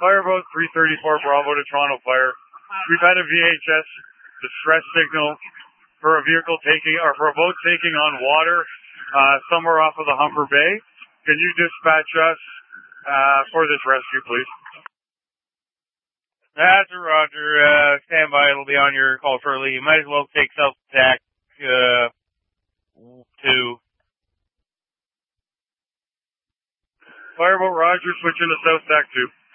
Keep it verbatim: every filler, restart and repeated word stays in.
Fireboat three thirty-four Bravo to Toronto Fire. We've had a V H S distress signal for a vehicle taking, or for a boat taking on water uh, somewhere off of the Humber Bay. Can you dispatch us uh, for this rescue, please? That's a Roger. Uh, stand by. It'll be on your call shortly. You might as well take self-attack uh, to Fireboat Roger, switching to South Stack two.